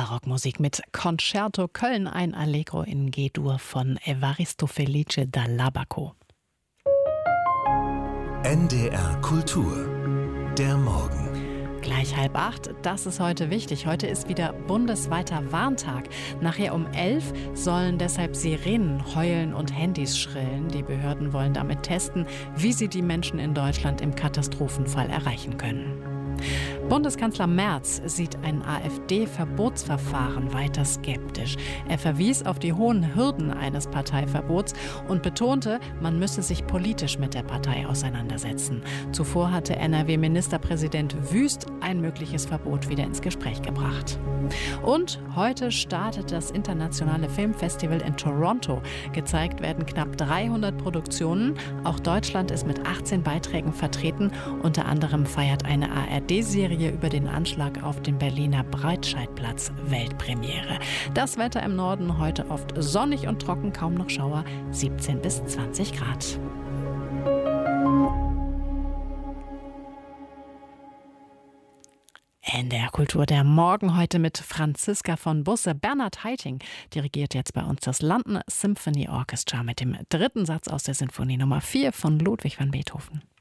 Barockmusik mit Concerto Köln, ein Allegro in G-Dur von Evaristo Felice Dall'Abaco. NDR Kultur, der Morgen. Gleich 7:30, das ist heute wichtig. Heute ist wieder bundesweiter Warntag. Nachher um 11 sollen deshalb Sirenen heulen und Handys schrillen. Die Behörden wollen damit testen, wie sie die Menschen in Deutschland im Katastrophenfall erreichen können. Bundeskanzler Merz sieht ein AfD-Verbotsverfahren weiter skeptisch. Er verwies auf die hohen Hürden eines Parteiverbots und betonte, man müsse sich politisch mit der Partei auseinandersetzen. Zuvor hatte NRW-Ministerpräsident Wüst ein mögliches Verbot wieder ins Gespräch gebracht. Und heute startet das internationale Filmfestival in Toronto. Gezeigt werden knapp 300 Produktionen. Auch Deutschland ist mit 18 Beiträgen vertreten. Unter anderem feiert eine ARD-Serie über den Anschlag auf den Berliner Breitscheidplatz Weltpremiere. Das Wetter im Norden heute oft sonnig und trocken, kaum noch Schauer, 17 bis 20 Grad. NDR Kultur, der Morgen heute mit Franziska von Busse. Bernhard Haitink dirigiert jetzt bei uns das London Symphony Orchestra mit dem dritten Satz aus der Sinfonie Nummer 4 von Ludwig van Beethoven.